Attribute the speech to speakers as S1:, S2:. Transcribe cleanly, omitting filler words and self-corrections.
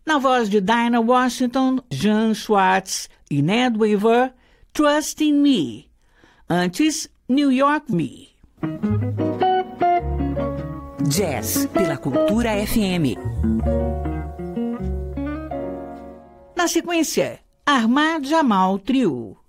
S1: Na voz de Dinah Washington, Jan Schwartz e Ned Weaver, Trust in Me. Antes, New York Me.
S2: Jazz pela Cultura FM.
S1: Na sequência, Ahmad Jamal Trio.